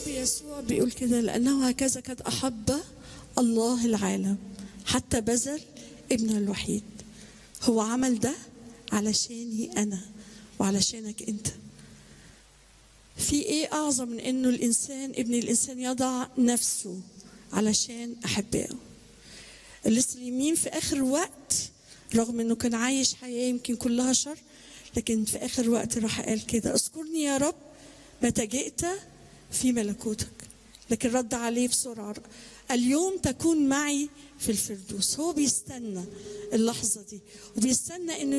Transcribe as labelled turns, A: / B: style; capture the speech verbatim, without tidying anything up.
A: الرب يسوع بيقول كده: لأنه هكذا قد أحب الله العالم حتى بذل ابنه الوحيد. هو عمل ده علشاني أنا وعلشانك أنت. في إيه أعظم من إنه الإنسان ابن الإنسان يضع نفسه علشان أحبائه؟ الإسلاميين في آخر وقت رغم إنه كان عايش حياة يمكن كلها شر، لكن في آخر وقت راح قال كده: اذكرني يا رب متى جئت في ملكوتك. لكن رد عليه بسرعة: اليوم تكون معي في الفردوس. هو بيستنى اللحظة دي وبيستنى إنه